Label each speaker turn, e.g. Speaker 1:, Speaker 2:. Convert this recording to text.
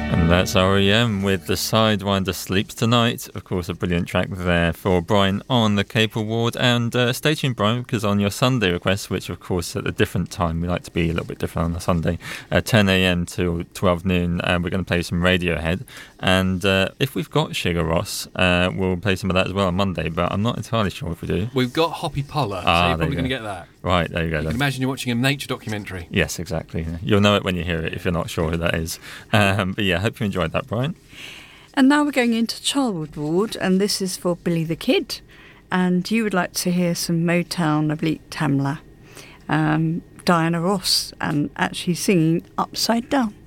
Speaker 1: And that's REM with The Sidewinder Sleeps Tonight. Of course, a brilliant track there for Brian on the Cape Award. And stay tuned, Brian, because on your Sunday request, which of course at a different time, we like to be a little bit different on a Sunday, 10 a.m. till 12 noon, we're going to play some Radiohead. And if we've got Sigur Rós, we'll play some of that as well on Monday, but I'm not entirely sure if we do.
Speaker 2: We've got Hoppy Poller, so you're probably going to get that.
Speaker 1: Right, there you go.
Speaker 2: You can imagine you're watching a nature documentary.
Speaker 1: Yes, exactly. You'll know it when you hear it if you're not sure who that is. But yeah, I hope you enjoyed that, Brian.
Speaker 3: And now we're going into Childwood Ward, and this is for Billy the Kid. And you would like to hear some Motown of Leek Tamla, Diana Ross, and actually singing Upside Down.